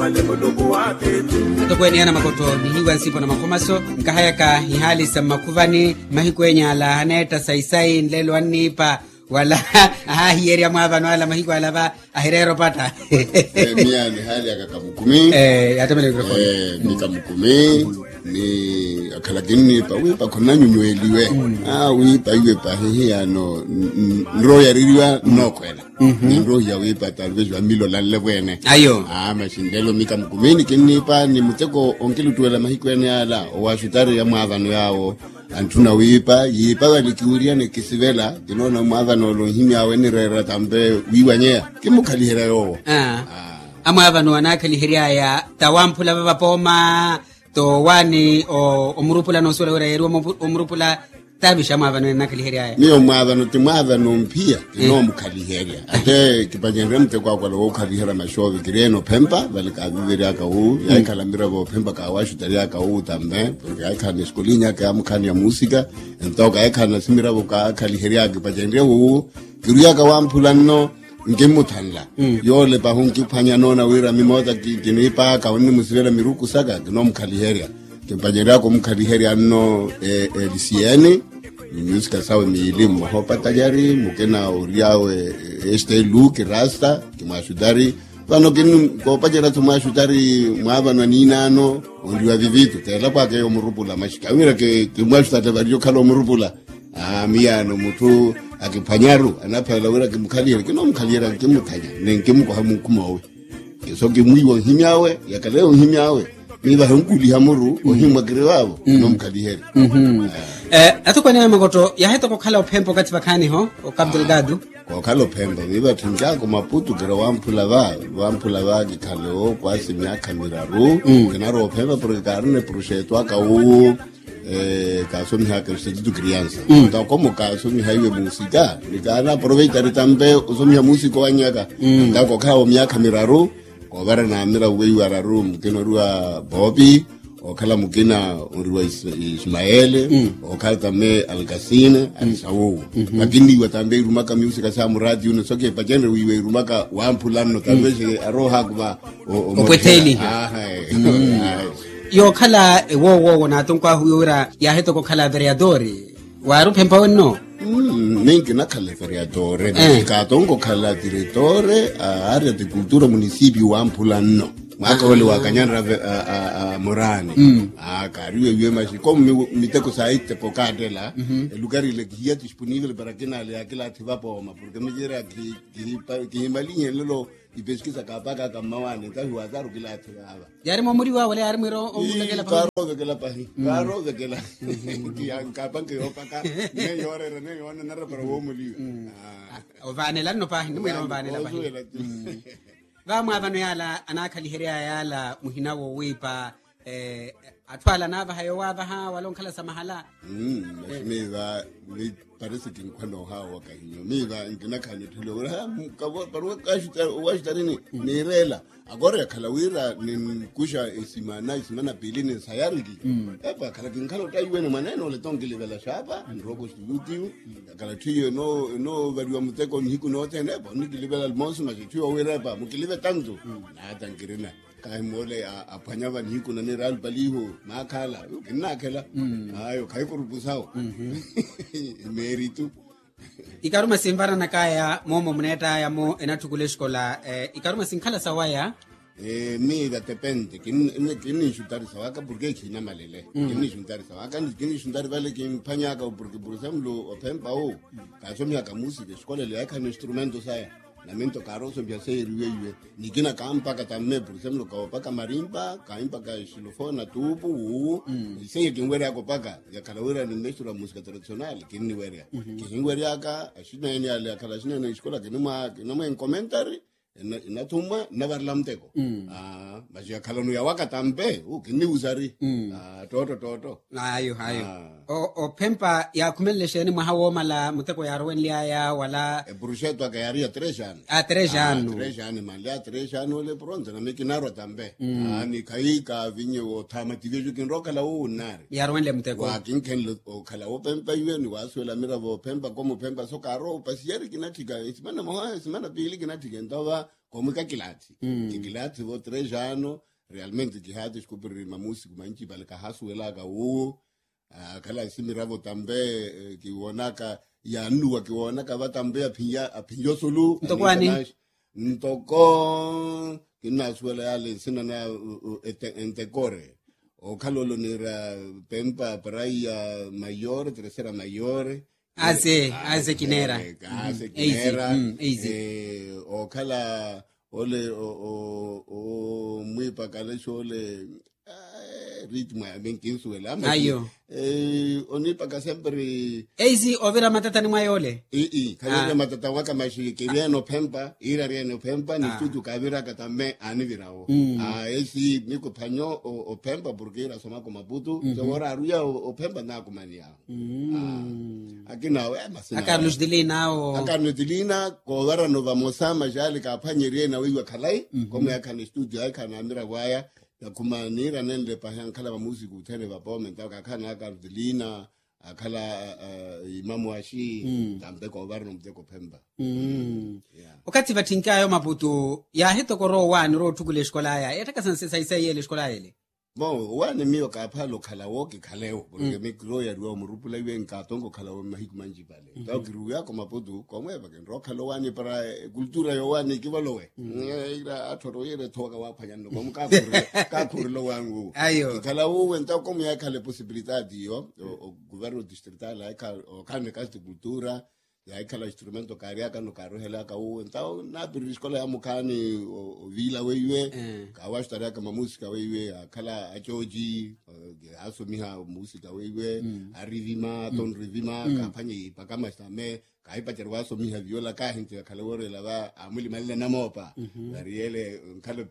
Tokweni ana makoto bihiwa nsipo na makomaso nkahayaka hihali sa makuvani mahikwenya ala haneta saisai nlelo anipa wala hiyeri ya mwavano ala mahiku alava ahirero pata mia ni hali ya kakamukumi yatamele mikrofoni nikamukumi ni akalagini pa wipa kona nyunyueliwe wipa iwe pa hehe ano nro ya ririwa nokwela nro ya wipa talvejwa milo lalewene ayo mashindelo mikamukumi nikinipa ni muteko onkilu tuwela mahikwene ala owashutari ya mwavano yao antuna wipa yipa walikiuria ne kisivela kinona mwavano lo himya weni rera tambe wiwanyea kimukalihera yo amwavano wanakalihiria ya tawampula baba poma to wani omurupula no sura ura yeru omurupula tabisha mwavano nakalihiria niyo mwavano timwavano mpia no mukalihiria ate kipanyendre mte kwa lo kalihera mashovi kireno pempa valikavivira ka u yaikalamira bo pempa ka washu taria ka u tambe porque yaikana skolinya ka mukani ya musika entoka yaikana simira bo ka kalihiria kipanyendre u kiruya ka wampulano ngemutanla yole ba honki phanya nona wira mimoza kinipa ka onni musivela miruku saka no mukalihiria kipanyendre ko mukalihiria no lisiene musica sawe milimu hopa tajari mukena uriawe este look rasta kimashudari vano kinu ko pajera tumashudari mwavano ninano ondiwa vivitu tela kwa ke omurupula mashikawira ke kimashudari vario kalo omurupula miyano mutu akipanyaru anaphela wira kimukhalira kino mukhalira kimutanya nenkimuko hamukumawe so kimwiwo himyawe yakaleo himyawe niba hankuli hamuru ohimwa kirewabo no mukhaliheri atukwane makoto yaheto ko khala ophempo kati bakani ho o Cabo Delgado ko khala ophempo niba thinja ko Maputo kira wampula ba kikhalo kwasi myaka miraru kinaro ophempo porque karne projeto aka u caso mi haka sedido criança então como caso mi haiwe música nikana aproveitar tambe usomia músico wanyaka ndako khawo myaka miraru ko bara na mira weiwara room kinorua Bobby okhala mukina uriwa Ismaele okhala tame Alcacine alisawo makindi watambe rumaka music sa mu radio no soke pajendre wiwe rumaka wampulano tambe je aroha kuba opweteli yo khala wo na tonkwa huyura ya heto ko khala vereadori waru pempa wonno ninki na khala vereadore ka tongo khala direttore area di cultura municipio wampulano maka wale wakanyana Morani kariwe yue mashi como miteko saite pokadela el lugar ile guía disponible para que na le aquela atiba poma porque me dira que malinye lelo ibeskiza kapaka kamawane tahu wazaru kila atiba yari momuri wa wale yari miro omulekela pa karo de kela ki ankapan ke opaka ne yore ne yona nara para wo muli vanela no pa ni miro vanela pa vamwavano yala anakalihiria yala muhinawo wipa atwala nava hayo wavaha walonkhala samahala miva ni parece que cuando hawa kahinyo miva inkinakhanyo thilo ura kabo parwa washtarini nirela agora kalawira ni kusha isimana bilini sayariki epa kala kinkalo taiwene maneno le tongile vela shapa nrogo studio kala tiyo no valiwa muteko niku no tenebo nikilibela almonso machiyo wirepa mukilive tanzo na tankirina kai mole apanyava niku na neral baliho makhala kinakela ayo kai kurubusao meritu ikaruma simvara nakaya momo mneta ya mo enatukule skola ikaruma sinkhala sawaya mi da depende kini shutari sawaka porque kina malele kini shutari sawaka kini shutari vale que panyaka porque por ejemplo otempa kaso mi aka música escola le aka instrumento saya lamento caroso vya sei riwe nikina kampa katame por ejemplo ka opaka marimba kaimpa ka xilofona tupu sei que ngwere akopaka ya kalawira ni mesura música tradicional kini weria kini weria aka ashina ni ale akala shina na escola kinoma en commentary inatuma navarlamteko bajia kalonu ya wakatambe kini usari toto ayo o pempa ya kumelesheni mwahawo mala muteko ya rowen liaya wala bruscheto akayaria 3 anos 3 anos 3 anos malia 3 anos le pronto na mekinaro tambe ni kaika vinyo tamativejo kinroka la unare ya rowen le muteko wa kinken o kala o pempa yweni waswela mira bo pempa como pempa sokaro pasieri kinatika isimana moha isimana pili kinatika ndaba como kakilati kikilati vo 3 anos realmente que há descobrir uma música manchi bale ka hasu elaga u kala simiravo tambe kiwonaka ya ndu kiwonaka vatambe apinjo sulu ntoko kinasuela yale sinana entekore o kalolo nira pempa praia mayor tercera mayor hace quinera o kala ole o muy pakale ole ritmo ben kinsuela ayo oni paka sempre easy overa matata ni mayole kale matata waka mashi kiriano pempa ira riano pempa ni tutu kabira katame anivirao esi niko panyo o pempa porque era soma como Maputo agora aruya o pempa na kumania akina we masina Carlos Dilina o Carlos Dilina ko wara no vamos a majali ka panyerie na wiwa kalai como ya kan studio ya kan amira waya ya kumanira nende pahan kala wa musiku tene va pome ntaka kana Carlos Dilina akala imamu ashi tambe ko wara no mteko pemba wakati vatinkayo Maputo ya hito koro wani ro tukule shkola ya yataka sanse sai yele shkola yele bon wani miyo ka phalo khala woki khaleo porque mi kro ya ruwa murupula iwe nkatongo khala wo mahiku manji pale ta kiru ya ko Maputo komwe ba ken ro khalo wani para cultura yo wani kivalowe ira athoro yere thoka wa phanyano kom ka khurlo wangu khala wo wenta kom ya khale possibilidade yo o governo distrital ay ka o kane ka cultura ya kala instrumento kariaka no carro hela ka u então na escola ya mukani o vila wewe ka washtara kama música wewe kala ajoji asomiha música wewe arrivima ton rivima kampanye pakama stame ka ipacherwa asomiha viola ka hinte kala wore lava amuli malile na mopa ariele kala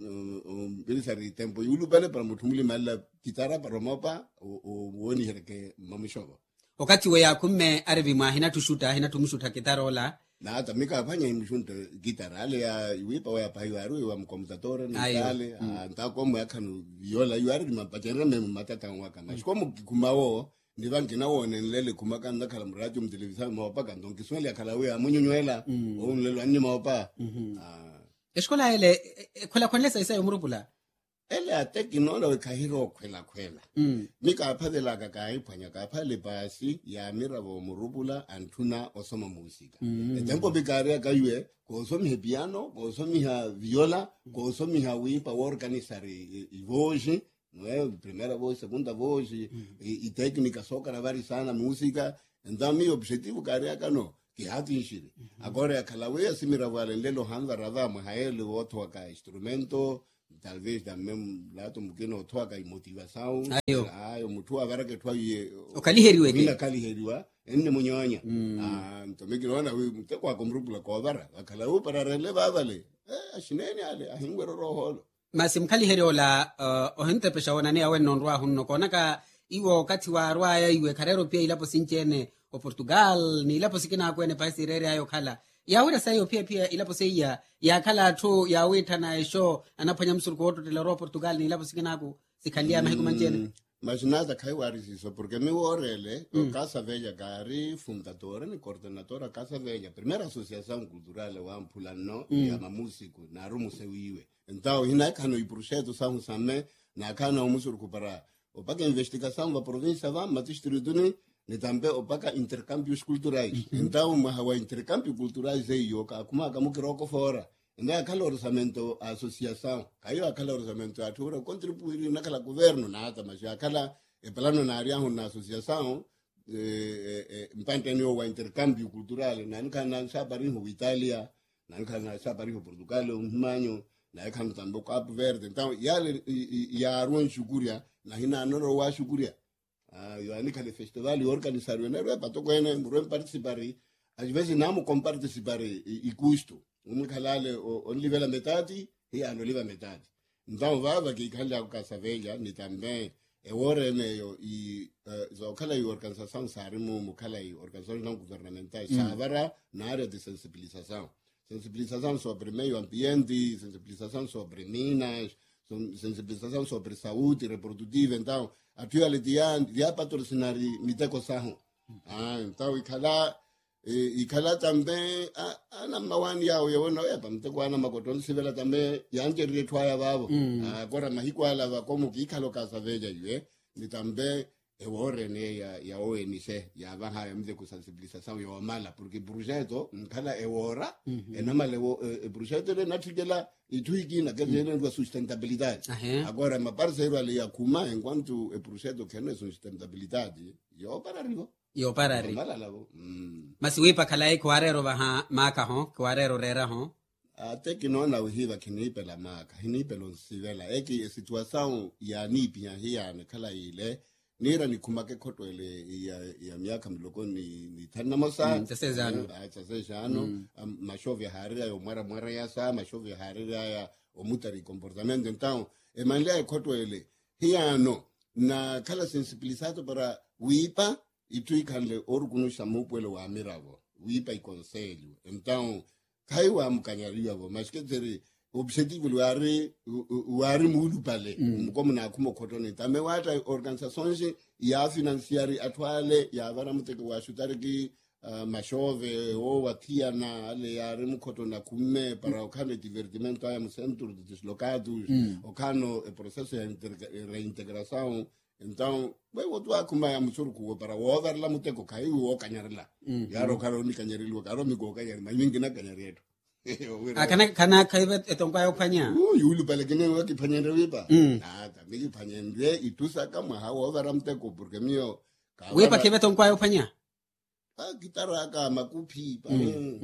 bilisari tempo yulu bale para mutumuli malila kitara para mopa o woni herke mamushobo wakati we yakume arivima hina tumushuta kitarola na hata mika fanya imshunta gitara ale ya iwipa wa paiwaru wa mkomputadora na kale ntakomo yakanu viola yuari mapatera me matata waka na shikomo kumao ndivangi na wone nlele kumaka ndakala mradio mtelevisa mawapa ndonki swali akala we amunyonywela o nlelo anni mawapa eskola ele khola khonlesa isa yomrupula ele ateki nona we kahiro kwela mika aphadela ka kai phanya ka phale basi ya mirabo murubula antuna osoma musika tempo bikare ka yue ko somi piano ko somi ha viola ko somi ha wipa organizare i voce primera voz segunda voz e técnica só para vari sana música então meu objetivo kare ka no que hatinshire agora kalawe asimira vale lelo hanga rava mahaele otho ka instrumento talvez também lá tô mukino toka motivação ayo mutu agora que tu aí okaliheriwe kila kaliheriwa enne munyonya tomikirona we mtekwa komrupula ko bara akala u para releva vale ashineni ale ahingwero roholo masim kaliheriola ohente pesha wona ne awen non rwa hunno konaka iwo kati wa rwa ya iwe karero pia ilapo sinchene o Portugal ni ilapo sikina kwene pasi rere ayo kala yawira sayo pia ilapo seya ya kala tu ya wita na show anapanya msurko woto telero Portugal ni ilapo sikina ku sikalia mahiku manjene mas nada kaiwari isso porque meu orele Casa Velha gari fundadora ni coordenadora Casa Velha primeira associação cultural wa Mpulano ya músico na rumo sewiwe então ina kano i projeto são same na kano musurko para o para investigação da província va matistrudune ne também o para intercâmbios culturais então uma intercâmbio culturais aí o kuma kamukiroko fora nda akala orçamento a associação caiu akala orçamento a tura contribuir naquela governo na ata mas akala e plano na área na associação mpanteni o intercâmbio cultural na nkana sabari ho Itália na nkana sabari ho Portugal manho na nkana tambo Cabo Verde então ya ruan shukuria na hina noro wa shukuria yo anikale festival organizaram na repa to kwene muro participar às vezes não compartilhar e custo kalale only vela metade e ano liva metade então vava que khala ku Casa Velha ni também e ore meio e zo khala e organização sarimo mu khala e organização não governamentais savara na área de sensibilização sobre meio ambiente, sensibilização sobre minas, sensibilização sobre saúde reprodutiva então a tua lidian dia patrocinar miteko saho então e khala ikhala tambe ana mawani yawo yona eba mtekwana makotoni sivela tambe yanje retwaya babo kora mahikwala ba komo kikhalo kasa veja yue ni tambe ewore ne ya oenise ya baha mze kusensibilização yo mala porque projeto nkhala ewora enamale projeto le nathigela ithuikina ke jene kwa sustentabilidade agora ma parceiro ali yakuma enquanto o projeto que não é sustentabilidade yo para arriba masiwipa khalai kwarero baha maka ho kwarero rera ho até que não na uhiva kinipe la maka hinipe lo sivela eki situação ya nipi ya hiya ne khala ile nira ni kumake khoto ile ya miaka miloko ni thana masa tsesezano mashovya harira yo mwara ya sa mashovya harira ya omutari comportamento então emanlia khoto ile hiya no na kala sensibilizado para wipa ituikanle orgunusha mupwele wa miravo wipa iconselho então kaiwa mukanyariwa vo mas que dizer objetivo wari mulu pale como na como khotone tame wata organizações ya financiari atwale ya vara muteke wa shutariki mashove o watia na ale ya remukotona kume para o kane divertimento ya centro de deslocados o cano o processo de reintegração então vai botar como é musurku para o over la muteko kai o kanyarela yaro karo ni kanyarelo karo mi go kanyar ma mingi na kanyareto kana kaibe etongwa yophanya yulu pale kene wa kipanyende wipa tamiki panyende itusa kama hawo over mteko porque mio wipa kibe tongwa yophanya gitara ka makupi pa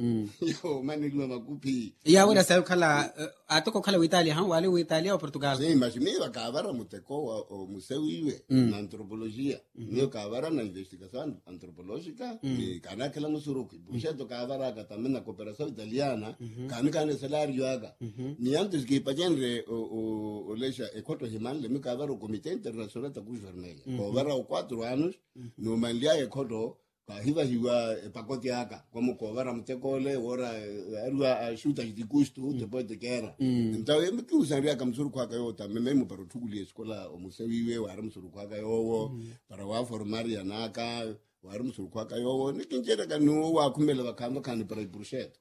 yo manilwa makupi ya wera sa khala atoko khala wa Italia wale wa Italia o Portugal sim mas me va cavara muteko o museu iwe na antropologia me cavara na investigação antropológica e kana kala musuruki busheto cavara ka também na cooperação italiana kana salário aga ni antes que pagenre o leja ekoto himan le me cavara o comitê internacional da Cruz Vermelha covara o 4 anos no manlia ekoto hiva pacote aka como cobrar mtekole ora arua shuta de custo depois de guerra então eu me que usaria como suru kwa kayo ta mesmo para tukuli escola o museu iwe wa arum suru kwa kayo para wa formar ya naka wa arum suru kwa kayo ni kinjera kanu wa kumela bakamba kandi para projeto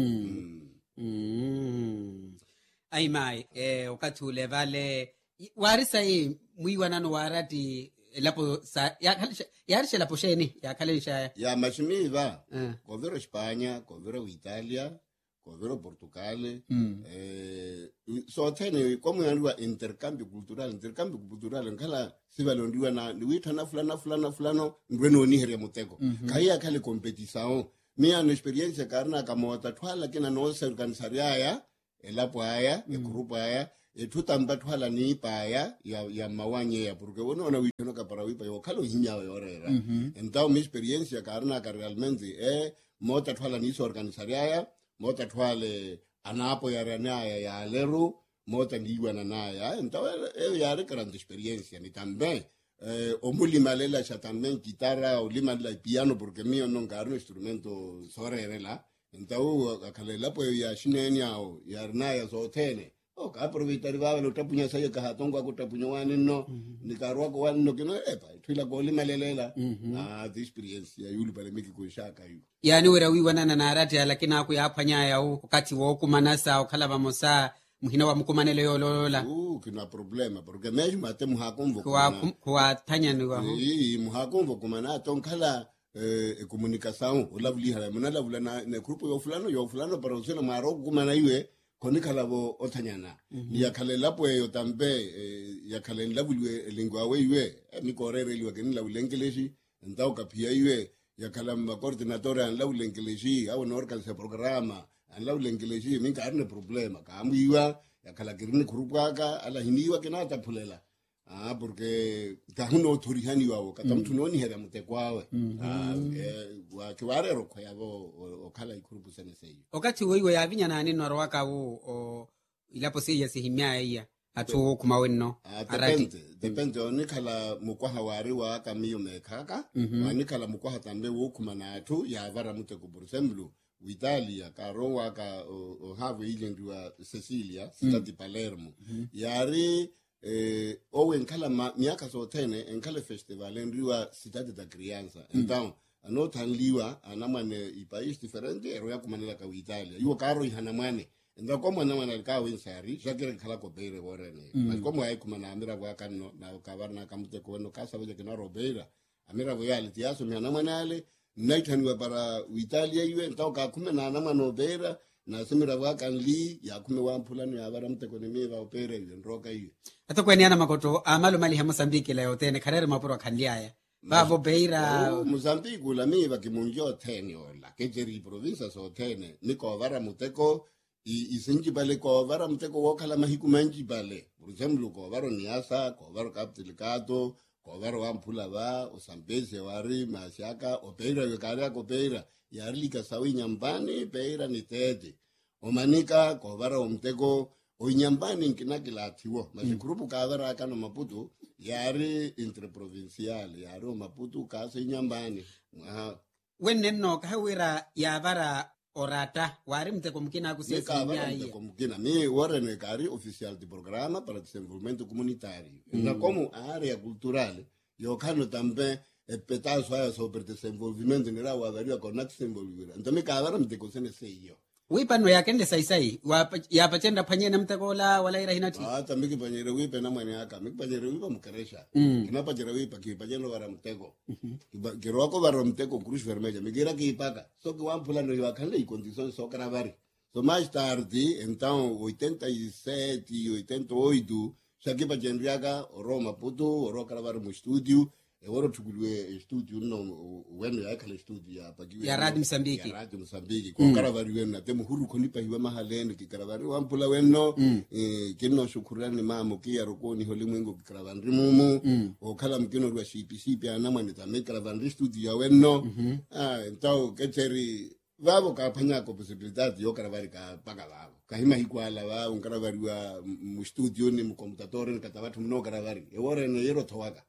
ai mai okathule vale warisa muiwana no warati lapo yarisha lapo sheni yakhalesha ya mashimiva covero Espanha covero Italia covero Portugal so tene como yandiwa intercambio cultural nkala sivalondiwa na niwithana fulano ndweno ni heria muteko kaya khale competição minha experiência karna kamota twala kina no organizaria elapo aya grupo aya etutamba twala ni paya ya mawanye ya porque uno witono ka para wipa yo khalo hinyawe orera então minha experiência karna ka realmente mota twala ni organizaria mota twale anapo ya rana ya leru mota ndiwana naya então ya grande experiência ni também o mulimalela cha também guitarra o limalela piano porque mio non carno instrumento sorerela então akalela po ya shinenya ya rana ya sotene ka aproveitar va lo tapunya sayo ka hatongo ko tapunya wani no ni karwa ko wani no kino twila ko limalela the experience ya yulu pale miki ko shaka yu yani wera wiwana na arati lakini aku yaphanya ya ukati wo kumanasa ukhala bamosa muhina wa mukumanele yolola kina problema porque mesmo até muhakomvo kwa thanya ni wa muhakomvo kumana tonkhala comunicação olavuli hala mona lavula na grupo yo fulano para usela maro kumana iwe konikala bo othanyana ya khalela po yo tambe ya khalen lavulwe lingwa we iwe mi korere liwa ke ni lavulengeleshi ndao kapia iwe ya khalama coordinator an lavulengeleshi au no organize programa an lavulengeleshi mi karne problema kambiwa ya khala kirini grupo aka ala hiniwa ke na taphulela porque kahuno autorihani wao kata mtu noni hera mutekwawe wa kiwarero kwa yabo okala ikurubu sana seyo okati wewe yavinya nani noro waka wo ilapo seya sihimya iya atu kuma wenno depende onikala mukwaha wari wa kamiyo mekaka onikala mukwaha tambe wo kuma na atu ya vara muteko por ejemplo Italia karo waka have ile ndiwa Cecilia stati Palermo yari ou enkala miaka sotene enkala festival enriwa cidade da criança então anotanliwa anamane ipais diferente ero ya kumanela ka Italia yo karo ihanamane enda como namana ka winsari shakira kala ko beire borene mas como ai kumana amira wa kanno na kavarna kamte ko no kasa vile kina robeira amira wa yale tiaso mi anamanale naitaniwa para Italia iwe enta ka kumena namano beira na simira wa kanli ya kume wa mpulano ya bara mte ko ni va opere nroka iwe ato kweni ana makoto amalu mali ha Mozambique la yote karere mapuro kanliaya babo beira Mozambique la mi va kimunjo tenio la que jeri provincia so tene ni ko vara muteko isinji bale ko vara mteko wokala mahiku manji bale por ejemplo ko varo niasa ko varo kaptilikato ko varo ampula va o sambese wari masiaka o peira yokara ko peira yarli ka sawi nyambani peira ni tete o manika ko varo mteko o nyambani kinakilatiwo masikurupu ka vara kana Maputo yari interprovincial yaro Maputo ka se nyambani wenenno ka wira ya vara orata wari mteko mkina kusesa nyai mkina mi warene kari oficial de programa para desenvolvimento comunitário na como área cultural yo kano tambe petazo haya sobre desenvolvimento nira wa varia con desenvolvimento então me kavara mteko sene seyo wipano yakende saisai ya pachenda panyena mteko la wala ira hinati tambi kipanyere wipe na mwana yaka mi kipanyere wipa mkaresha kina panyere wipa kipanyeno vara mteko kiroko vara mteko cruz vermelha migira kipaka so que wampula no yakande condições so cravari so mais tarde então 87 e 88 chaki panyendriaga oro Maputo oro cravari mu estúdio oro tukulwe estúdio no wenu ya kale estúdio ya pakiwe ya Radio Mozambique ko cravari wenu temu huru konipa hiwa mahalene ki cravari wampula wenu kino shukurani mamo ki yarokoni holimwengo ki cravari mumu o kala mkino rwa CPC pia namane tame cravari estúdio ya wenu então keteri vavo ka phanya ko possibilidade yo cravari ka paga vavo kahima hikwala va un cravari wa mu studio ni mu computador ni katavatu mno cravari ewore no yero thowaka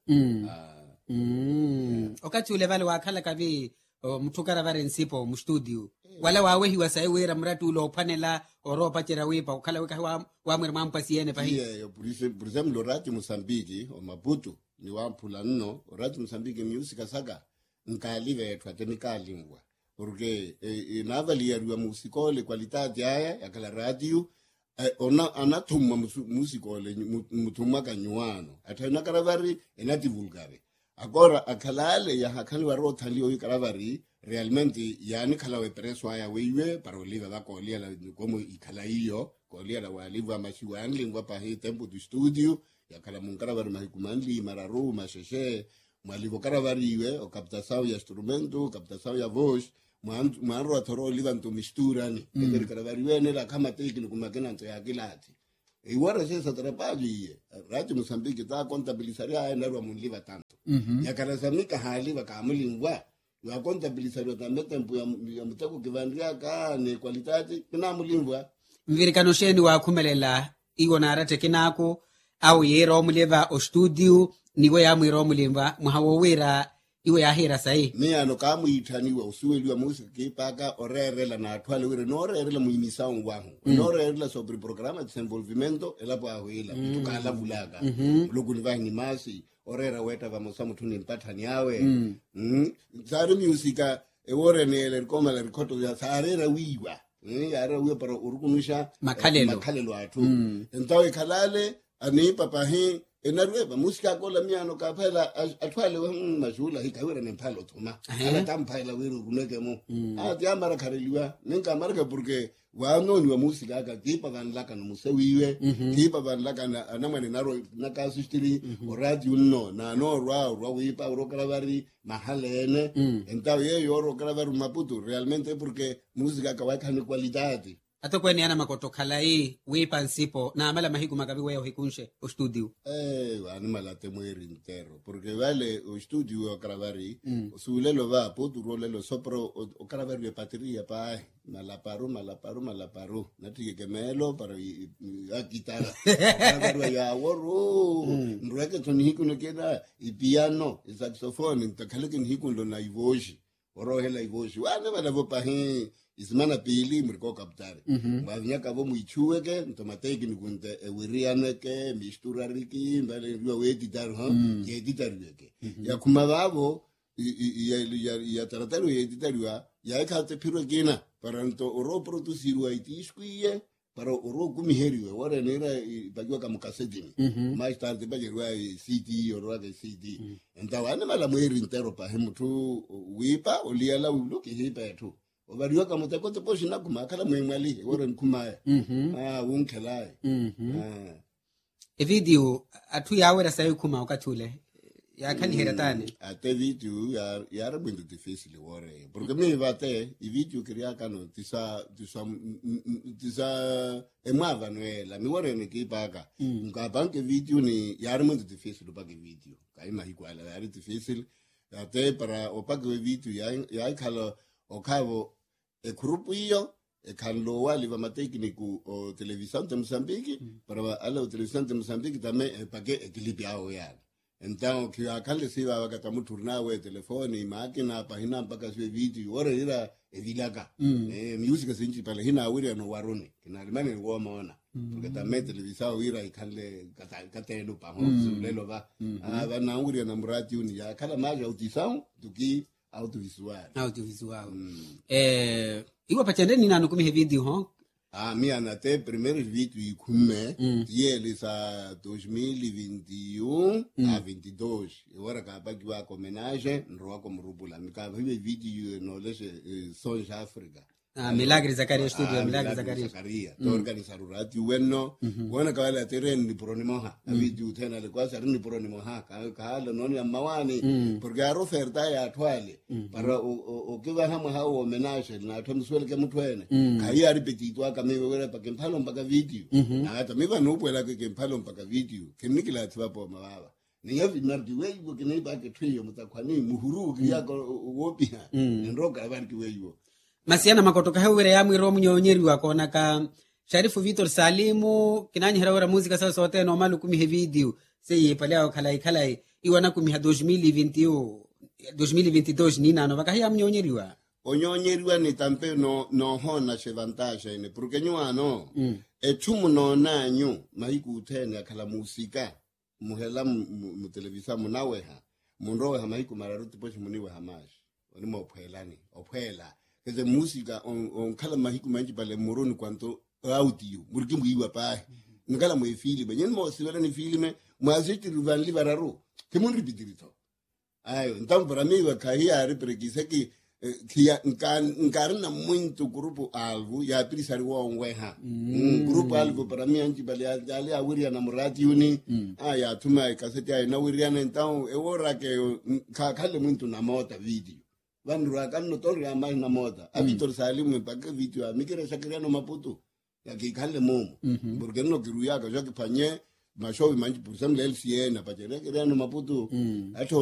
okati ule vale wakhala kavi mtukara vare nsipo mu studio wala wawe hiwa sai wera mratu ulo panela oro pachera wipa ukhala weka wa mwere mampasiene pa hi por exemplo Radio Mozambique o Maputo ni wampula nno Radio Mozambique music saga nkalive twatemikaliwa porque inavalia rua musicole qualidade ya kala radio ona anatuma musicole mutuma kanyuano atana karavari enati vulgare agora akalale ya hakali waro thalio ikaravari realmente yani kala we preso aya wewe para oliva va kolia la como ikala hiyo kolia la waliva mashiwa lingwa pa hi tempo du studio ya kala munkaravari mahikumandi mararu masheshe mwalivo karavari we o captação ya instrumento captação ya voz mwanro atoro oliva nto mistura ni kile karavari we ne la kama teki ni kumakena nto ya kilati iwara sasa tarapaji Radio Mozambique ta contabilizaria na rwa munliva tanto ya karasamika haliva kamulingwa ya contabilizaria tambe tempo ya mutako kivandria ka ne qualidade kuna mulingwa mvirikano sheni wa khumelela iwo na arate kinako au yero muleva o studio niwe ya mwiro mulimba muhawo wira iwe ya hira sai ni ano kamu itaniwa usuweliwa musika kipaka orerela na atwale wire no orerela muimisa wangu no orerela sobre programa de desenvolvimento elapo ahwila tukala bulaga lokuniva ni masi orera weta vamos amutuni mpatani yawe zari musika ewore nele koma le rikoto ya sarera wiwa yara wiwa para urukunusha makhalelo atu entawe kalale ani papa hi enarweba musika kola miano kaphela atwale mashula hikawira nempalo thuma ala tamphaila wiru kuneke mo ati amara khareliwa ninka marka porque wanoni wa musika ka kipa vanlaka no musewiwe kipa vanlaka na anamane naro nakasistiri radio no na no rwa wipa ro kalavari mahalene entawe yeyo ro kalavari Maputo realmente porque musika ka wakhane qualidade ato kweni ana makoto khalai wipa nsipo na amala mahiku makabi weyo hikunshe o studio ani malate mweri intero porque vale o studio o cravari sulelo va potu rolelo sopro o cravari de patria pa malaparu nati kemelo para a guitarra cravari ya woro ndreke toni hikuno kena i piano i saxophone ntakhaleke hikundo na ivoshi oro hela ivoshi wane bana vopa he ismana pili mriko kaptare bavinyaka vo muichueke ntomateki nikunte ewirianeke mistura riki mbale riwa we editar ha editar weke ya kuma babo ya tarataro ya editariwa ya kate piro kina para nto oro produciwa itiskuye para oro kumiheriwe wara nera bagwa kama kaseti mais tarde bagwa CD oro ga CD entawana mala mweri ntero pa hemutu wipa oliala uluki hipa tu obariwa kama takote poshina kumakala mwemali wara nkumaya unkelaye video atu yawera sayo kuma wakati ule ya kali heratane ate video ya rabindu difícil wore porque me bate i video queria cano tisa emava noela mi wore ne ki paga nka banke video ni ya rabindu difícil pa video kai mai kwala ya difícil ate para o paga video ya kalo o cabo e grupo io e kalo wali va matekniku o televisão de Moçambique para ala o televisão de Moçambique também e pague equilibrado ya. Então, que a calha se vai a tamu turnar o telefone, máquina, página para que vídeo, ora ira e vilaga. Música sinchi para hina uria no warone, que na alemania no goma porque também televisão ira e calha catelo para o lelo va. Va na uria na murati unia, cada mais audição do que audiovisual. Audiovisual. Iwa pachandeni nanu kumi video ho? Mi anate primeiro vídeo e come e eles a 2021 a 22 agora acaba que vai homenagem no como rubula me acaba vídeo no lese Sons África Milagre Zakaria studio Milagre Zakaria to organizar o radio bueno bona kala terren ni pronimoha a vídeo tena le quase ni pronimoha kala non ya mawani porque a oferta ya twale para o que va hama ha homenagem na tomsuele ke mutwene kai ari petito aka me wera pa ke mphalo mpaka video na ata me va no puela ke mphalo mpaka video ke nikila tswa po mababa ni yavi mardi weyo ke nei ba ke twiyo mutakwani muhuru ya ko wopia ndoka ba ke weyo Masiana makotoka hewere ya mwiro mnyonyeri wakona ka Sharifu Vitor Salimu kinani herawera muzika sasa sote no malu kumi he video seye paleo kalai iwana kumi ha 2022 nina no bakahia mnyonyeriwa onyonyeriwa ni tampe no hona se vantage ne porque nyuano echumu no nanyu maiku tena kala musika muhela mu televisa munaweha munrowe maiku mararuti poshi muniwe hamash oni mo phelani ophela ese música on kala mahiku manji pale moroni quanto audio murki muiwa pa ngala mo filme nyen mo sivela ni filme mo aziti ruvan libararo ke mon repetirito ayo então para mim va caia repregisa que encarna muito grupo algo ya prisari wa onweha grupo algo para mim anti pale ali a wiria na murati uni ya tuma kaseti ai na wiria na então eu ora que kale muito na mota video vandu rakano tori amai na moda a Vitor Salimu mpaka video a mikira shakiriano Maputo ya kikale momo porque no kiruya ka jo que panye mashowi manji por exemple LCN pa tere kiriano Maputo acho